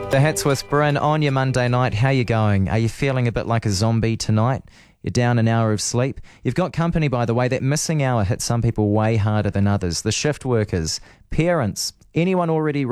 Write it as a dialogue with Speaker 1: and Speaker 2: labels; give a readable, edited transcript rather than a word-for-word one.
Speaker 1: The Hits with Bryn on your Monday night. How you going? Are you feeling a bit like a zombie tonight? You're down an hour of sleep. You've got company, by the way. That missing hour hits some people way harder than others. The shift workers, parents, anyone already